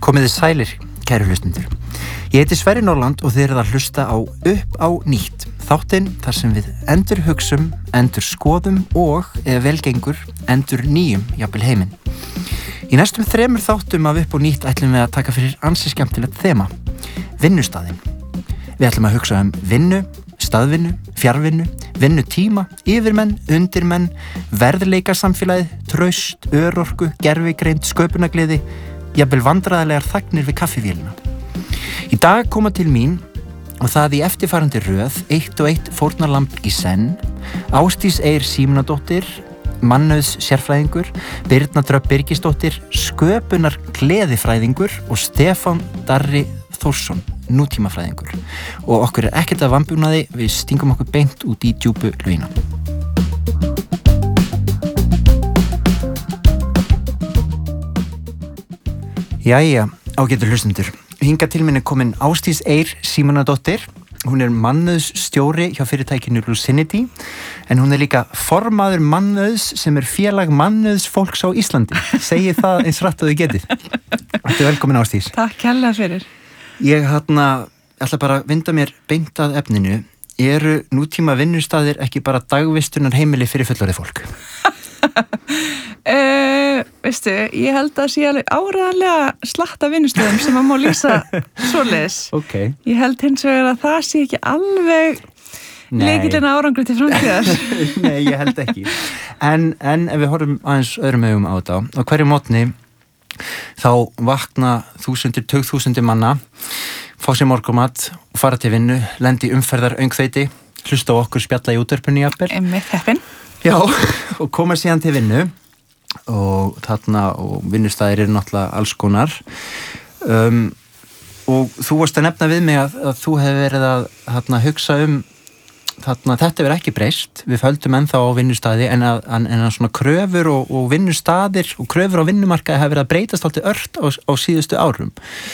Komiði sælir, kæru hlustundur. Ég heiti Sverrir Norland og þið eruð að hlusta á Upp á nýtt, þáttinn þar sem við endur hugsum, endur skoðum og, ef vel gengur, endur nýjum jafnvel heiminn. Í næstum 3 þáttum af Upp á nýtt ætlum við að taka fyrir ansi skemmtilegt þema, vinnustaðinn. Við ætlum að hugsa vinnu, staðvinnu, fjarvinnu, vinnutíma, yfirmenn, undirmenn, verðleikasamfélagið, traust, örorku, gervigreind, sköpunargleði, jafnvel vandræðalegar þagnir við kaffivélina. Í dag koma til mín, og það í eftirfarandi röð, 1 og 1 fórnarlamb í senn, Ásdís Eir Símonardóttir, mannauðs sérfræðingur, Birna Dröfn Birgisdóttir, sköpunar gleðifræðingur og Stefán Darri Þórsson, nútímafræðingur. Og okkur ekkert að vambjúnaði, við stingum okkur beint út í djúpu laugina. Jæja, ágætu hlustundur. Hingað til minni komin Ásdís Eir Símonardóttir. Hún mannauðsstjóri hjá fyrirtækinu Lucinity, en hún líka formaður mannauðs sem félag mannauðsfólks á Íslandi. Segið það eins rætt og þið getið. Þetta velkomin Ásdís. Takk kærlega fyrir. Ég ætla bara að vinda mér beint að efninu. Eru nútíma vinnustaðir ekki bara dagvistunar heimili fyrir fullorðið fólk? Veistu, ég held að sé alveg áreiðanlega slatta vinnustöðum sem að má lýsa svoleiðis. Okay. Ég held hins vegar að það sé ekki alveg lykillinn árangri til framtíðar. Nei, ég held ekki. En ef við horfum aðeins öðrum augum á þetta, á hverju mótni þá vakna tugþúsundir manna, fá sér morgunmat og fara til vinnu, lendi umferðar öngþveiti, hlusta á okkur spjalla í útvarpinu jafnvel. Einmitt heppin. Já, og koma síðan til vinnu og vinnustæðir eru náttúrulega alls konar. Og þú varst að nefna við mig að þú hefur verið að hugsa þetta hefur ekki breyst, við földum ennþá á vinnustæði en að svona kröfur og vinnustæðir og kröfur á vinnumarkaði hefur verið að breytast alltaf ört á síðustu árum.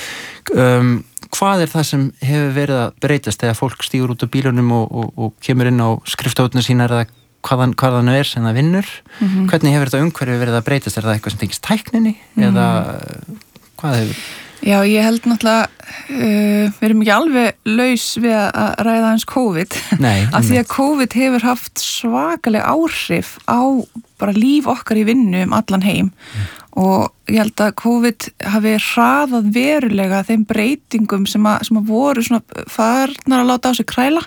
Hvað það sem hefur verið að breytast þegar fólk stígur út á bílunum og kemur inn á skrifstofuna sínar eða hvaðan sem það vinnur? Hvernig hefur þetta umhverfi verið að breytast? Er það eitthvað sem tengist tækninni? Eða hvað hefur? Já, ég held náttúrulega, við erum ekki alveg laus við að ræða eins COVID. Nei. Af því að COVID hefur haft svakaleg áhrif á bara líf okkar í vinnu allan heim. Og ég held að COVID hafi hraðað verulega þeim breytingum sem að voru svona farnar að láta á sig kræla.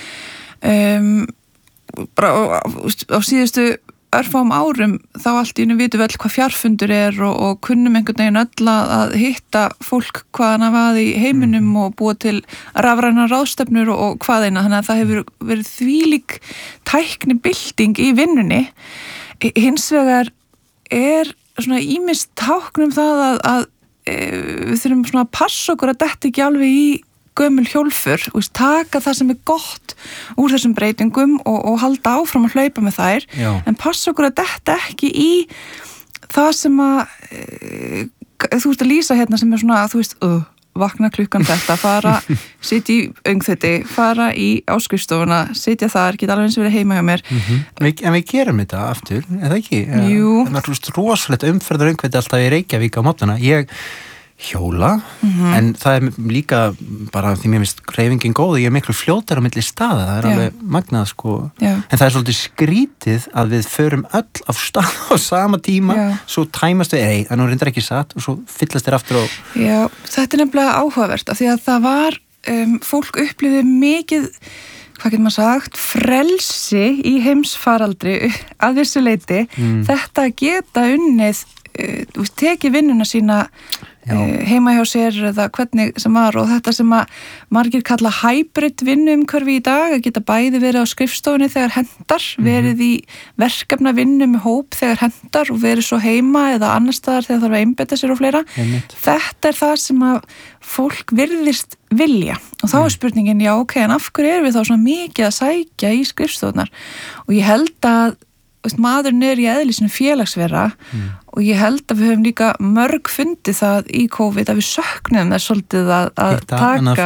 Bara á síðustu örfáum árum þá allt í einu vitum við öll hvað fjarfundur og kunnum einhvern veginn öll að hitta fólk hvaðan að vaði í heiminum og búa til rafrænar ráðstefnur og hvað eina, þannig að það hefur verið þvílík tæknibylting í vinnunni. Hins vegar svona ýmist táknum það að við þurfum svona að passa okkur að detta ekki alveg í gömul hjólfur og taka það sem gott úr þessum breytingum og halda áfram að hlaupa með þær. Já. En passa okkur að detta ekki í það sem að þú ert að lýsa hérna sem svona, þú veist, vakna klukkan þetta, fara, sitja í öngþveiti, fara í áskrifstofuna, sitja þar, geta alveg eins verið heima hjá mér. En við gerum þetta aftur, er það ekki? Jú. Það er rosalegt umferðar öngþveiti alltaf í Reykjavík á mótnana. Ég hjóla, en það er líka bara því mér finnst hreyfingin góð, ég er miklu fljótar á milli staða, það er alveg magnað sko. Já. En það er svolítið skrítið að við förum öll af stað á sama tíma. Já. Svo tæmast við, það nú reyndar ekki satt og svo fyllast þér aftur og... Já, þetta er nefnilega áhugavert af því að það var, fólk upplifði mikið, hvað getur maður sagt, frelsi í heimsfaraldri að vissu leyti, þetta geta unnið, tekið vinnuna sína heima hjá sér eða hvernig sem var og þetta sem að margir kalla hybrid vinnuumhverfi í dag, að geta bæði verið á skrifstofunni þegar hendar, verið í verkefna vinnu með hóp þegar hendar og verið svo heima eða annar staðar þegar þarf að einbeita sér og fleira. Þetta er það sem að fólk virðist vilja og þá er spurningin, já ok, en af hverju erum við þá svona mikið að sækja í skrifstofunar? Og ég held að maðurinn í eðlisinu félagsvera og ég held að við höfum líka mörg fundið það í COVID að við söknum þess svolítið að taka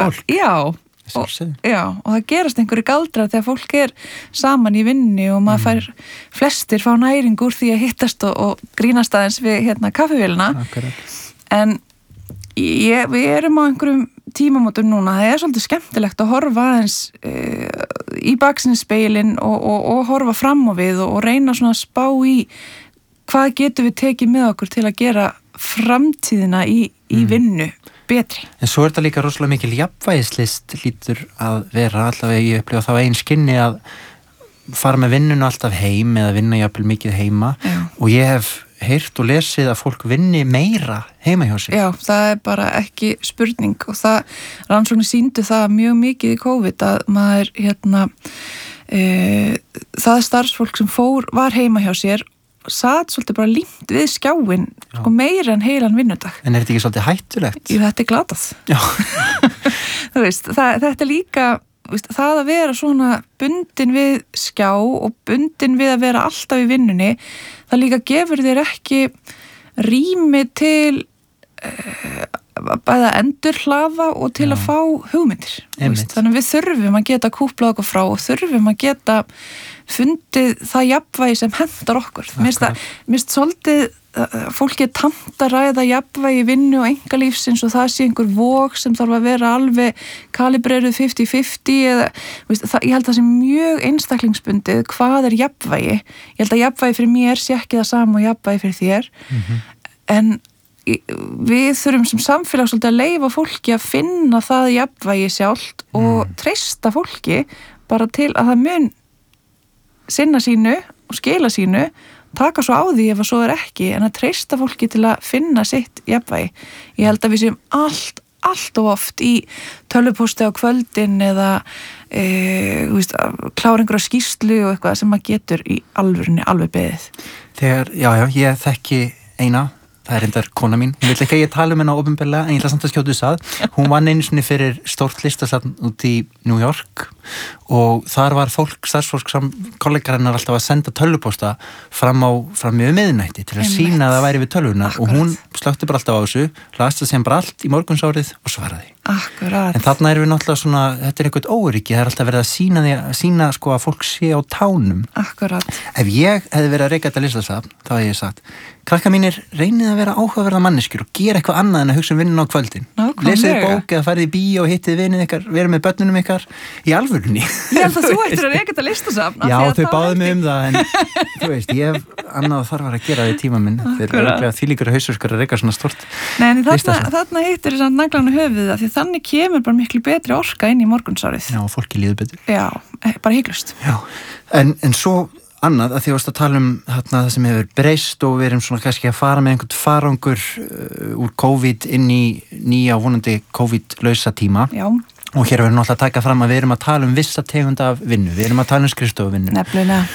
og það gerast einhverju galdrar þegar fólk er saman í vinnu og maður flestir fá næring úr því að hittast og grínast aðeins við kaffivélina. En Við erum á einhverjum tímamótum núna, það svolítið skemmtilegt að horfa aðeins í baksýnisspegilinn og horfa fram á við og reyna svona að spá í hvað getum við tekið með okkur til að gera framtíðina í vinnu betri. En svo þetta líka rosalega mikil jafnvægislist lítur að vera, allavega ég upplifa þá einn skinni að fara með vinnuna alltaf heim eða vinna jafnvel mikið heima. Já. Og ég hef heyrt og lesið að fólk vinni meira heima hjá sig. Já, það bara ekki spurning og rannsóknir sýndu það mjög mikið í COVID að maður það starfsfólk sem var heima hjá sér satt svolítið bara límt við skjáin sko meira en heilan vinnudag. En þetta ekki svolítið hættulegt? Jú, þetta glatað. Já. Þú veist, þetta líka það að vera svona bundin við skjá og bundin við að vera alltaf í vinnunni, það líka gefur þér ekki rými til bæða endurhlaða og til að fá hugmyndir. Þannig að við þurfum að geta kúplað okkur frá og þurfum að geta fundið það jafnvægi sem hendar okkur. Mér finnst svolítið fólki tamt að ræða jafnvægi vinnu og engalífsins og það sé einhver vog sem þarf að vera alveg kalibreruð 50-50 eða, ég held að það sé mjög einstaklingsbundið hvað jafnvægi. Ég held að jafnvægi fyrir mér sé ekki það sama og jafnvægi fyrir þér. En við þurfum sem samfélag svolítið að leyfa fólki að finna það jafnvægi sjálft og treysta fólki bara til að það mun sinna sínu og skila sínu, taka svo á því ef að svo ekki, en að treysta fólki til að finna sitt jafnvægi. Ég held að við séum allt of oft í tölvupósti á kvöldin eða kláringur á skýrslu og eitthvað sem maður getur í alvörunni alveg beðið. Ég þekki eina, það reyndar kona mín, hún vil ekki að ég tala hennar opinberlega, en ég ætla samt að skjóta þess að hún vann einu sinni fyrir stórt listasafn út í New York og þar var starfsfólk kollegar hennar alltaf að senda tölvupósta fram í miðnætti til að sýna að það væri við tölvunar. Akkurat. Og hún slökkti bara alltaf á þessu, las það sem bara allt í morgunsárið og svaraði. Akkurat. En þarna við náttúrulega svona, þetta eitthvað óryggi, það alltaf verið að sýna sko að fólk sé á tánum. Akkurat. Ef ég hefði verið að reka þetta listasafn, þá hefði ég sagt, krakka mínir, reynið að vera áhugaverða manneskjur og gera eitthvað annað en að hugsa vinnuna á kvöldin. Lesið bók eða farið í bíó og hittið vinið ykkar, verið með börnunum ykkar í alvörunni. Ég held að þú ættir að reka þetta listasafn. Já, þau báðu mig það, en þú veist, ég hef annað þarf að gera því tíma minn. Þeir eru þvílíkur og hausverkar að reka svona stort listasafn. Þarna hittir þess að naglan höfuðið af því þannig kemur bara miklu betri orka inn í morgunsárið. Já, fólki líður betur. Já, bara hygglust. Já, en svo annað að því að tala það sem hefur breyst og við erum svona kannski að fara með einhvern farangur úr COVID inn í nýja vonandi COVID-lausa tíma. Já. Og hér verðum náttúrulega að taka fram að við erum að tala vissa tegund af vinnu, við erum að tala skrifstofuvinnu. Nefnilega.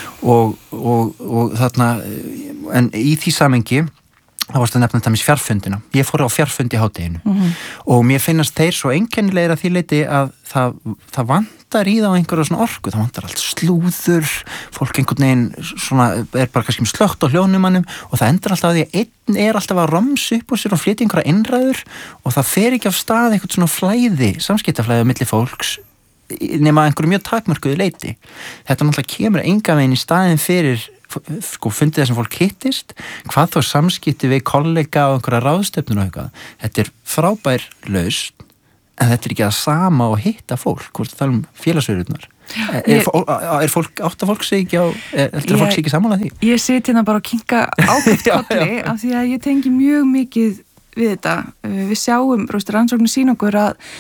Og þarna, en í því samengi þá varst að nefna þetta með fjarfundina. Ég fór á fjarfund í hádeginu og mér finnast þeir svo einkennilegir að því leyti að það vantar í þá einhverja svona orku, það vantar allt slúður, fólk einhvern veginn svona bara kannski slökkt á hljónumannum og það endur alltaf að því að einn alltaf að romsa upp úr sér og flytja einhverja innræður og það fer ekki af stað einhvern svona flæði, samskiptaflæði á milli fólks nema einhverju mjög takmörkuðu leyti. Þetta náttúrulega kemur engan veginn í staðinn fyrir fundið þessum fólk hittist, hvað þá samskipti við kollega og einhverja ráðstöfnur og eitthvað. Þetta frábær lausn, en þetta ekki það sama að hitta fólk, hvort það félagsverðurnar. Átt að fólk sig ekki fólk sig ekki samanlega því? Ég sit hérna bara og kinka ákveðt kolli af því að ég tengi mjög mikið við þetta. Við sjáum, rannsóknir sýna okkur að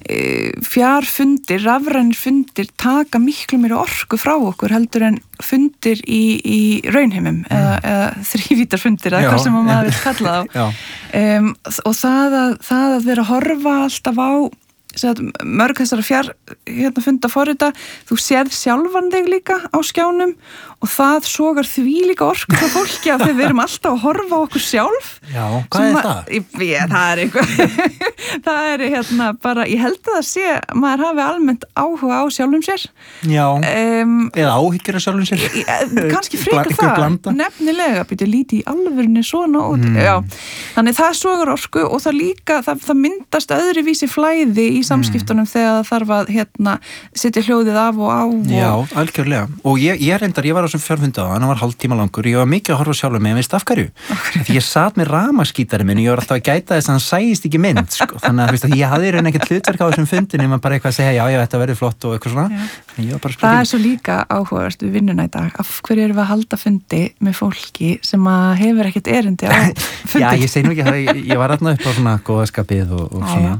fjarfundir, rafrænir fundir taka miklu meiri orku frá okkur heldur en fundir í raunheimum eða þrívítarfundir eða hvað sem maður vil kalla þá. Og það að vera að horfa alltaf á mörg þessara funda forrita, þú sérð sjálfan þig líka á skjánum og það sogar því líka orku frá fólki að við erum alltaf að horfa á okkur sjálf. Já, hvað er það? Það er eitthvað það er bara, ég held að það sé maður hafi almennt áhuga á sjálfum sér. Já, eða áhyggjur af sjálfum sér. Kannski frekar það, nefnilega býtu líti í alvörunni svona út. Já, þannig það sogar orku og það líka það myndast öðruvísi flæði í samskiptunum þegar það þarf að setja hljóðið af og á Já, algjörlega, og ég var á þessum fjárfundi á hann var hálftíma langur, ég var mikið að horfa sjálfur mig, veist af hverju? Því ég sat með rafmagnsgítari minn og ég var alltaf að gæta þess að hann sæist ekki mynd, sko. Þannig að ég hafði raun ekkert hlutverk á þessum fundin nema bara eitthvað að segja, já, þetta verður flott og eitthvað svona. Það er svo líka áhugavert við vinnuna í dag, af hverju erum við að halda fundi með fólki sem að hefur ekkert erindi á fundi? Já, ég segi nú ekki, ég var alltaf upp á svona góðaskapið og svona.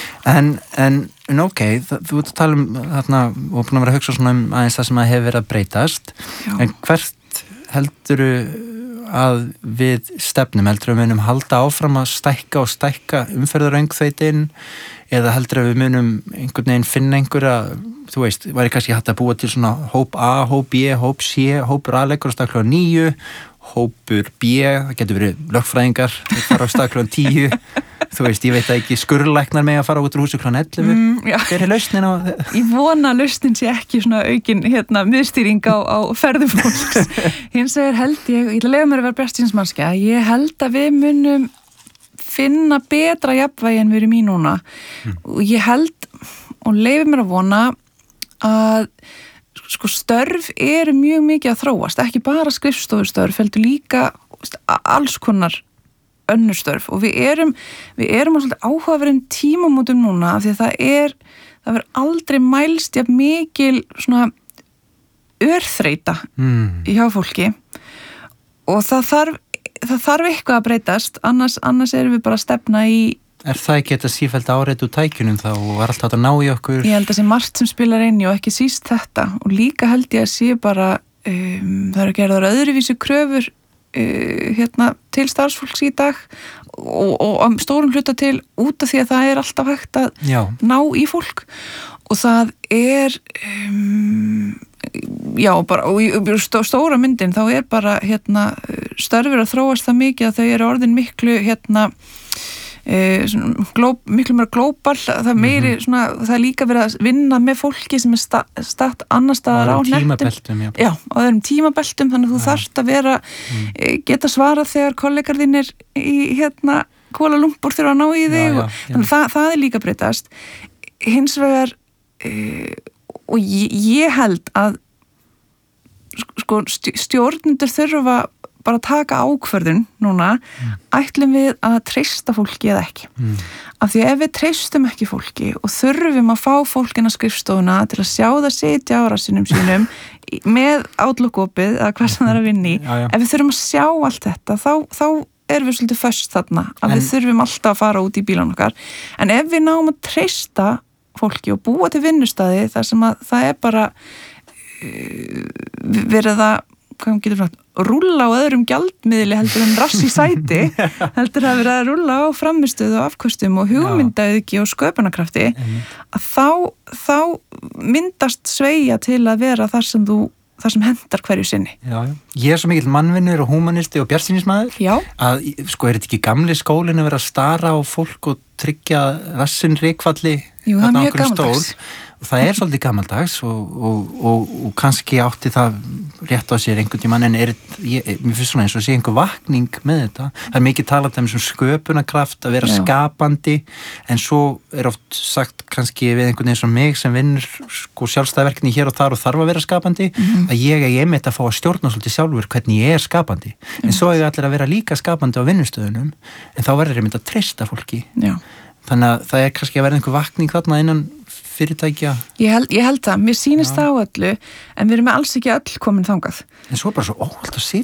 En ok, þú ert að tala þarna og búin að vera að hugsa svona aðeins það sem að hefur verið að breytast. Já. En hvert heldurðu að við stefnum, heldurðu að við munum halda áfram að stækka umferðaröngþveitin eða heldurðu að við munum einhvern veginn finna einhverja, þú veist, væri kannski hægt að búa til svona hóp A, hóp B, hóp C, hópur A-leikur á staklega 9, hópur B, það getur verið lögfræðingar, það fara á staklega 10, þú veist, ég veit ekki, skurðlæknar með að fara út úr húsi kl. 11. Hver er lausnin á það? Ég vona að lausnin sé ekki svona aukin miðstýring á ferðum fólks. Hins vegar held ég ætla að leyfa mér að vera bjartsýnismannskja, ég held að við munum finna betra jafnvægi en við erum í núna. Og ég held og leyfa mér að vona að sko störf eru mjög mikið að þróast, ekki bara skrifstofustörf, heldur líka alls konar önnur störf og við erum á svolítið áhugaverðum tímamótum núna af því að það verður aldrei mælst jafn mikil svona örþreyta hjá fólki og það þarf eitthvað að breytast, annars erum við bara að stefna í. Er það ekki þetta sífellt áreitt úr tækjunum þá og var alltaf að ná í okkur? Ég held að sé margt sem spilar inn í og ekki síst þetta og líka held ég að sé bara það eru gerðar öðruvísi kröfur til starfsfólks í dag og stórum hluta til út af því að það er alltaf hægt að ná í fólk og það er bara og í stóra myndin þá er bara störfur að þróast það mikið að þau eru orðin miklu miklu meira glóbal það er meiri svona, það er líka verið að vinna með fólki sem er statt annar staðar á hnettum á öðrum tímabeltum þannig að þú þarft að vera geta svarað þegar kollegar þínir í Kuala Lumpur þurfa að ná í þig þannig að það er líka breytast hins vegar og ég held að sko stjórnendur þurfa bara taka ákvörðun núna ætlum við að treysta fólki eða ekki af því ef við treystum ekki fólki og þurfum að fá fólkina skrifstofuna til að sjá það sitja á rassinum sínum með Outlook-opið eða hvað sem það er að vinna í ef við þurfum að sjá allt þetta þá erum við svolítið föst þarna að við þurfum alltaf að fara út í bílan okkar en ef við náum að treysta fólki og búa til vinnustæði þar sem að það er bara verið að hvað getur sagt, rúlla á öðrum gjaldmiðli heldur en rass í sæti heldur að vera að rúlla á framistöðu og afkvöstum og hugmyndaauðgi og sköpunarkrafti að þá myndast sveigja til að vera þar sem hendar hverju sinni. Já. Ég er svo mikill mannvinnur og húmanisti og bjartsýnismaður að sko er þetta ekki gamli skólinn að vera að stara á fólk og tryggja rassin rykfalli Jú, það er mjög gamaldags. Og það er svolítið gamaldags og kannski átti það rétt á sér einhvern tímann en mér finnst svona eins og sé einhver vakning með þetta. Það er mikið talað um sköpunarkraft að vera skapandi en svo er oft sagt kannski við einhvern veginn sem mig sem vinnur sko sjálfstæðverkni hér og þar og þarf að vera skapandi að ég einmitt að fá að stjórna svolítið sjálfur hvernig ég er skapandi. En svo er allir að vera líka skapandi á vinnustöðunum en þá verður einmitt að treysta fólki. Já. Þannig að það er kannski að vera einhver vakning þarna innan fyrirtækja. Ég held það, mér sýnist það á öllu en við erum alls ekki öll komin þangað. En svo er bara svo óhald að sitja